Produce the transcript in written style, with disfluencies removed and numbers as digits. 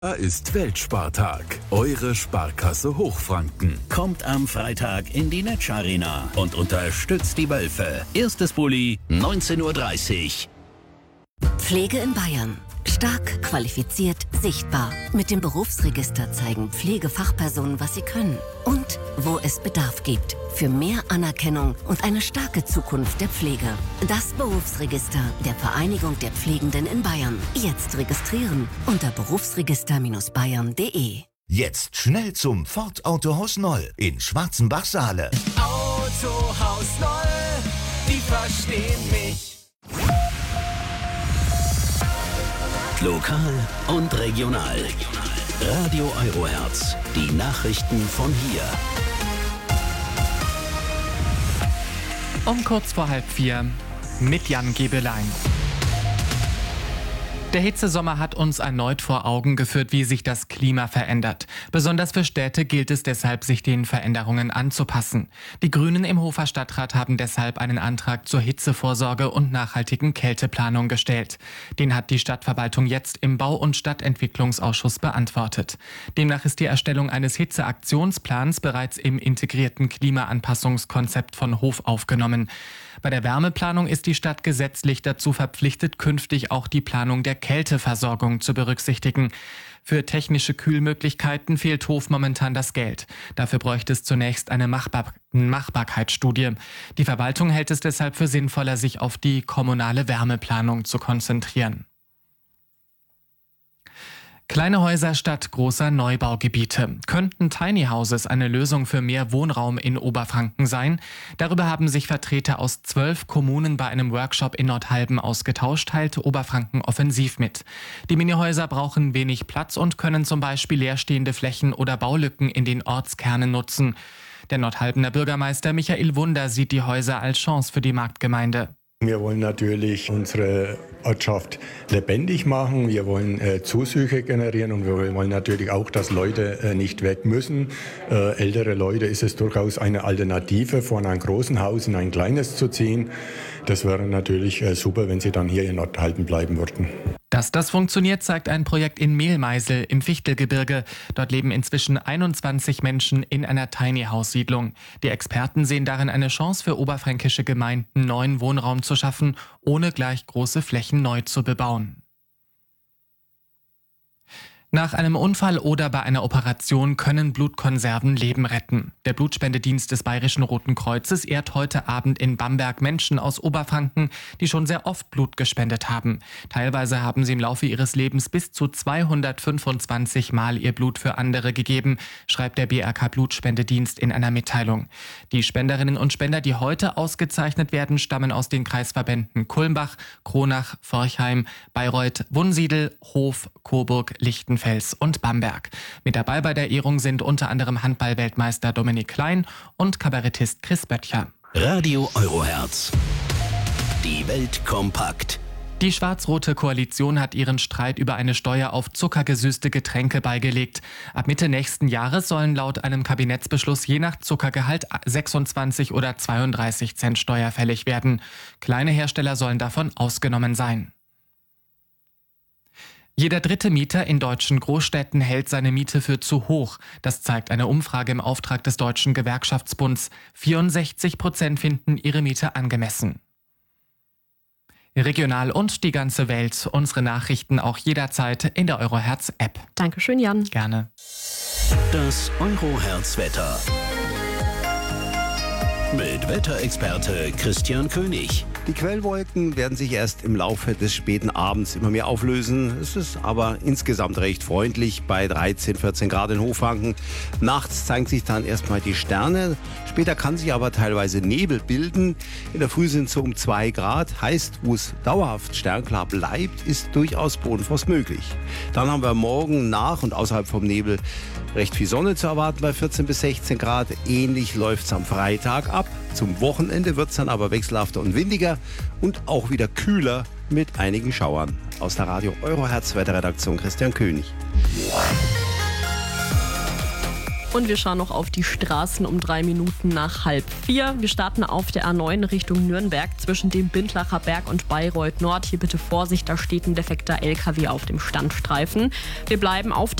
Da ist Weltspartag, eure Sparkasse Hochfranken. Kommt am Freitag in die Netsch Arena und unterstützt die Wölfe. Erstes Bulli, 19:30 Uhr. Pflege in Bayern. Stark, qualifiziert, sichtbar. Mit dem Berufsregister zeigen Pflegefachpersonen, was sie können. Und wo es Bedarf gibt. Für mehr Anerkennung und eine starke Zukunft der Pflege. Das Berufsregister der Vereinigung der Pflegenden in Bayern. Jetzt registrieren unter berufsregister-bayern.de. Jetzt schnell zum Ford Autohaus Noll in Schwarzenbach-Saale. Autohaus Noll, die verstehen mich. Lokal und regional. Radio Eurohertz. Die Nachrichten von hier. Um kurz vor 3:30 mit Jan Gebelein. Der Hitzesommer hat uns erneut vor Augen geführt, wie sich das Klima verändert. Besonders für Städte gilt es deshalb, sich den Veränderungen anzupassen. Die Grünen im Hofer Stadtrat haben deshalb einen Antrag zur Hitzevorsorge und nachhaltigen Kälteplanung gestellt. Den hat die Stadtverwaltung jetzt im Bau- und Stadtentwicklungsausschuss beantwortet. Demnach ist die Erstellung eines Hitzeaktionsplans bereits im integrierten Klimaanpassungskonzept von Hof aufgenommen. Bei der Wärmeplanung ist die Stadt gesetzlich dazu verpflichtet, künftig auch die Planung der Kälteversorgung zu berücksichtigen. Für technische Kühlmöglichkeiten fehlt Hof momentan das Geld. Dafür bräuchte es zunächst eine Machbarkeitsstudie. Die Verwaltung hält es deshalb für sinnvoller, sich auf die kommunale Wärmeplanung zu konzentrieren. Kleine Häuser statt großer Neubaugebiete. Könnten Tiny Houses eine Lösung für mehr Wohnraum in Oberfranken sein? Darüber haben sich Vertreter aus 12 Kommunen bei einem Workshop in Nordhalben ausgetauscht, teilte Oberfranken offensiv mit. Die Minihäuser brauchen wenig Platz und können zum Beispiel leerstehende Flächen oder Baulücken in den Ortskernen nutzen. Der Nordhalbener Bürgermeister Michael Wunder sieht die Häuser als Chance für die Marktgemeinde. Wir wollen natürlich unsere Ortschaft lebendig machen, wir wollen Zuzüge generieren und wir wollen natürlich auch, dass Leute nicht weg müssen. Ältere Leute ist es durchaus eine Alternative, von einem großen Haus in ein kleines zu ziehen. Das wäre natürlich super, wenn sie dann hier in Nordhalben bleiben würden. Dass das funktioniert, zeigt ein Projekt in Mehlmeisel im Fichtelgebirge. Dort leben inzwischen 21 Menschen in einer Tiny-House-Siedlung. Die Experten sehen darin eine Chance für oberfränkische Gemeinden, neuen Wohnraum zu schaffen, ohne gleich große Flächen neu zu bebauen. Nach einem Unfall oder bei einer Operation können Blutkonserven Leben retten. Der Blutspendedienst des Bayerischen Roten Kreuzes ehrt heute Abend in Bamberg Menschen aus Oberfranken, die schon sehr oft Blut gespendet haben. Teilweise haben sie im Laufe ihres Lebens bis zu 225 Mal ihr Blut für andere gegeben, schreibt der BRK Blutspendedienst in einer Mitteilung. Die Spenderinnen und Spender, die heute ausgezeichnet werden, stammen aus den Kreisverbänden Kulmbach, Kronach, Forchheim, Bayreuth, Wunsiedel, Hof, Coburg, Lichtenfels und Bamberg. Mit dabei bei der Ehrung sind unter anderem Handball-Weltmeister Dominik Klein und Kabarettist Chris Böttcher. Radio Eurohertz. Die Welt kompakt. Die schwarz-rote Koalition hat ihren Streit über eine Steuer auf zuckergesüßte Getränke beigelegt. Ab Mitte nächsten Jahres sollen laut einem Kabinettsbeschluss je nach Zuckergehalt 26 oder 32 Cent Steuer fällig werden. Kleine Hersteller sollen davon ausgenommen sein. Jeder dritte Mieter in deutschen Großstädten hält seine Miete für zu hoch. Das zeigt eine Umfrage im Auftrag des Deutschen Gewerkschaftsbunds. 64% finden ihre Miete angemessen. Regional und die ganze Welt. Unsere Nachrichten auch jederzeit in der Eurohertz-App. Dankeschön, Jan. Gerne. Das Eurohertz-Wetter. Mit Wetterexperte Christian König. Die Quellwolken werden sich erst im Laufe des späten Abends immer mehr auflösen. Es ist aber insgesamt recht freundlich bei 13, 14 Grad in Hochfranken. Nachts zeigen sich dann erstmal die Sterne. Später kann sich aber teilweise Nebel bilden. In der Früh sind es so um 2 Grad. Heißt, wo es dauerhaft sternklar bleibt, ist durchaus Bodenfrost möglich. Dann haben wir morgen nach und außerhalb vom Nebel recht viel Sonne zu erwarten bei 14 bis 16 Grad. Ähnlich läuft es am Freitag ab. Zum Wochenende wird es dann aber wechselhafter und windiger und auch wieder kühler mit einigen Schauern. Aus der Radio Eurohertz Wetterredaktion Christian König. Und wir schauen noch auf die Straßen um 3 Minuten nach 3:30. Wir starten auf der A9 Richtung Nürnberg zwischen dem Bindlacher Berg und Bayreuth Nord. Hier bitte Vorsicht, da steht ein defekter LKW auf dem Standstreifen. Wir bleiben auf